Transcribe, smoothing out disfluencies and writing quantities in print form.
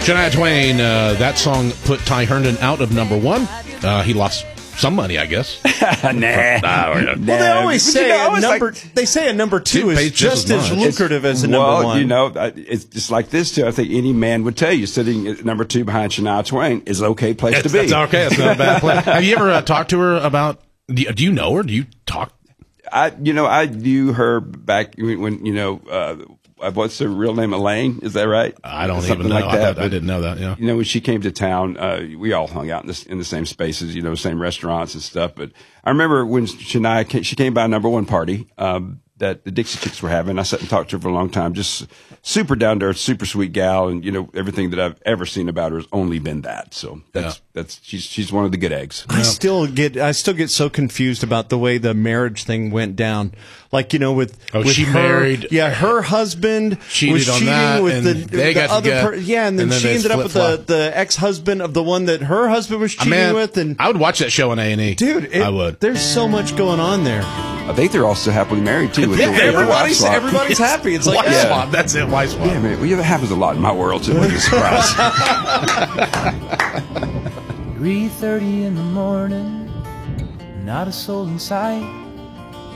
Shania Twain, that song put Ty Herndon out of number one. He lost some money, I guess. Nah. Well, they always say they say a number two is just as lucrative as a number one. Well, you know, it's just like this too. I think any man would tell you sitting at number two behind Shania Twain is an okay place to be. That's okay. That's not a bad place. Have you ever talked to her about? Do you know her? Do you talk? I knew her back when what's her real name? Elaine, is that right? I don't even know. Like that. I didn't know that. Yeah. You know, when she came to town, we all hung out in the same spaces, you know, same restaurants and stuff. But I remember when she came by a number one party that the Dixie Chicks were having. I sat and talked to her for a long time. Just super down to earth, super sweet gal, and you know, everything that I've ever seen about her has only been that. So she's one of the good eggs. I still get so confused about the way the marriage thing went down. Like, you know, with she her, married. Yeah, her husband cheated was on cheating that, with and the got other together, and then she ended up with the ex-husband of the one that her husband was cheating with. And I would watch that show on A&E. Dude, I would. There's so much going on there. I think they're also happily married too. With everybody's happy. It's like wife swap. That's it. Wife swap. Yeah, man. Well, that happens a lot in my world too. It's a surprise. 3:30 in the morning, not a soul in sight.